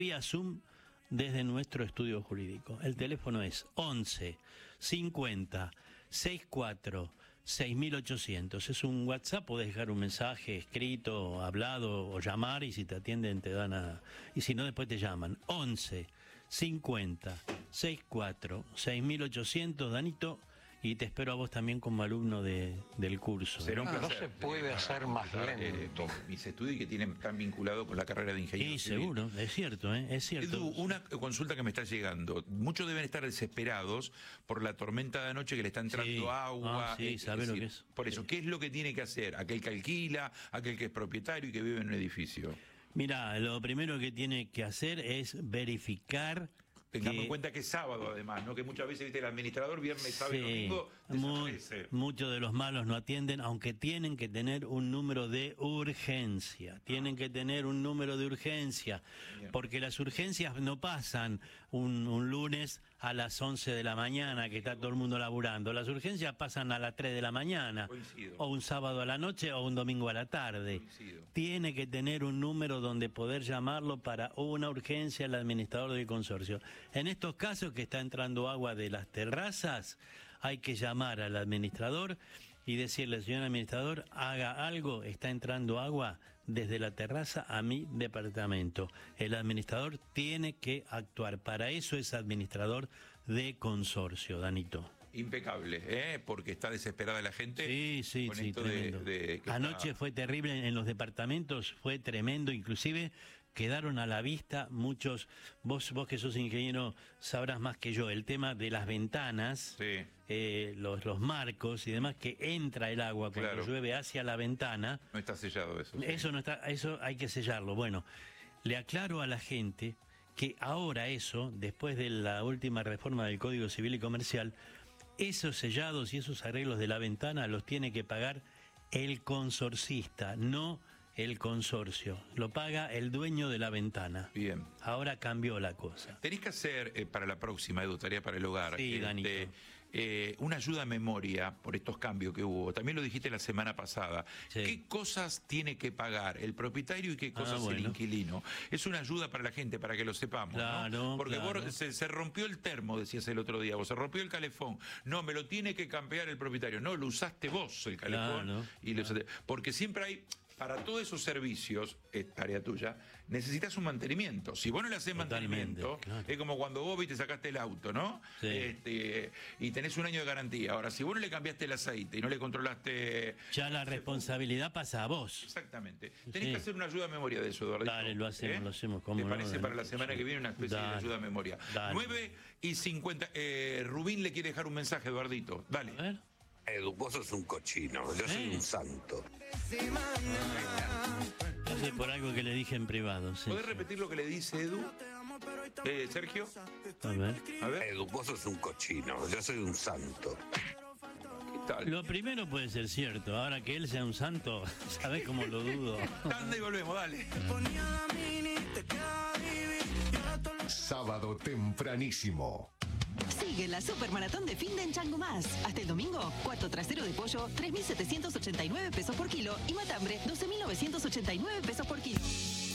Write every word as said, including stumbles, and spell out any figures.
vía Zoom desde nuestro estudio jurídico. El teléfono es once cincuenta sesenta y cuatro seis mil ochocientos. Es un WhatsApp, podés dejar un mensaje escrito, hablado o llamar, y si te atienden te dan a... y si no, después te llaman. once cincuenta sesenta y cuatro seis mil ochocientos, Danito, y te espero a vos también como alumno de, del curso. Será un No, placer. no se puede hacer más lento. Eh, mis estudios que tienen tan vinculado con la carrera de ingeniero Sí, civil. seguro, es cierto, ¿eh? Es cierto. Edu, una consulta que me está llegando. Muchos deben estar desesperados por la tormenta de anoche que le está entrando Sí. agua. Ah, sí, eh, sabe lo que es. Por eso, ¿qué es lo que tiene que hacer aquel que alquila, aquel que es propietario y que vive en un edificio? Mira, lo primero que tiene que hacer es verificar. Tengamos que... en cuenta que es sábado, además, ¿no? Que muchas veces, viste, el administrador viernes, sábado y Sí, domingo mu- desaparece. muchos de los malos no atienden, aunque tienen que tener un número de urgencia. Tienen que tener un número de urgencia, Bien. porque las urgencias no pasan un, un lunes a las once de la mañana, que está todo el mundo laburando. Las urgencias pasan a las tres de la mañana, Coincido. o un sábado a la noche, o un domingo a la tarde. Coincido. Tiene que tener un número donde poder llamarlo para una urgencia al administrador del consorcio. En estos casos que está entrando agua de las terrazas, hay que llamar al administrador y decirle: señor administrador, haga algo, está entrando agua desde la terraza a mi departamento. El administrador tiene que actuar. Para eso es administrador de consorcio, Danito. Impecable, ¿eh? Porque está desesperada la gente. Sí, sí, con sí, esto de- tremendo. de que Anoche está- fue terrible en los departamentos, fue tremendo, inclusive quedaron a la vista muchos, vos, vos que sos ingeniero sabrás más que yo, el tema de las ventanas, Sí. eh, los, los marcos y demás, que entra el agua cuando Claro. llueve hacia la ventana. No está sellado eso. sí. Eso no está, eso hay que sellarlo. Bueno, le aclaro a la gente que ahora eso, después de la última reforma del Código Civil y Comercial, esos sellados y esos arreglos de la ventana los tiene que pagar el consorcista, no el consorcio. Lo paga el dueño de la ventana. Bien. Ahora cambió la cosa. Tenés que hacer eh, para la próxima, Edu, tarea para el hogar, Sí, este, Danito. eh, una ayuda a memoria por estos cambios que hubo. También lo dijiste la semana pasada. Sí. ¿Qué cosas tiene que pagar el propietario y qué cosas Ah, bueno. el inquilino? Es una ayuda para la gente, para que lo sepamos, ¿no? Claro, Porque claro. vos, se, se rompió el termo, decías el otro día, vos se rompió el calefón. No, me lo tiene que cambiar el propietario. No, lo usaste vos el calefón. Claro. Y lo usaste- porque siempre hay... Para todos esos servicios, es tarea tuya, necesitas un mantenimiento. Si vos no le haces Totalmente, mantenimiento, claro. es como cuando vos viste sacaste el auto, ¿no? Sí. Este, y tenés un año de garantía. Ahora, si vos no le cambiaste el aceite y no le controlaste... Ya la responsabilidad pasa a vos. Exactamente. Tenés Sí. que hacer una ayuda a memoria de eso, Eduardo. Dale, lo hacemos, lo hacemos, cómo ¿Te no, parece Dani? para la semana que viene una especie Dale. de ayuda a memoria? Dale. nueve y cincuenta. Eh, Rubín le quiere dejar un mensaje, Eduardito. Dale. A ver. Edu, vos sos un cochino, yo soy ¿Eh? un santo. Yo sé por algo que le dije en privado. Sí. ¿Podés repetir lo que le dice Edu? Eh, Sergio. A ver. A ver. Edu, vos sos un cochino, yo soy un santo. ¿Qué tal? Lo primero puede ser cierto, ahora que él sea un santo, ¿sabés cómo lo dudo? Tanda y volvemos, dale. Sábado tempranísimo. Sigue la supermaratón de fin de en Chango Más. Hasta el domingo, cuarto trasero de pollo, tres mil setecientos ochenta y nueve pesos por kilo y matambre, doce mil novecientos ochenta y nueve pesos por kilo.